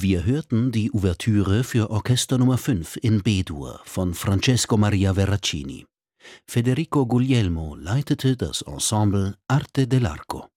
Wir hörten die Ouvertüre für Orchester Nummer 5 in B-Dur von Francesco Maria Veracini. Federico Guglielmo leitete das Ensemble Arte dell'Arco.